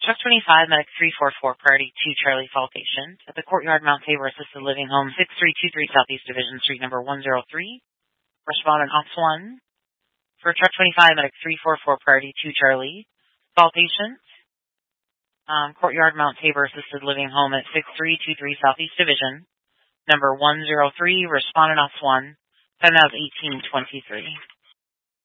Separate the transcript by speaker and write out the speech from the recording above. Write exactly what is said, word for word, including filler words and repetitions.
Speaker 1: Truck twenty-five, Medic three four four, Priority two, Charlie, Fall Patient. At the Courtyard Mount Tabor Assisted Living Home, six three two three Southeast Division Street, number one zero three. Respondent Ops one. For Truck twenty-five, Medic three four four, Priority two, Charlie, Fall Patient. Um, Courtyard Mount Tabor Assisted Living Home at six three two three Southeast Division, number one zero three. Respondent Ops one. Time now is eighteen twenty-three.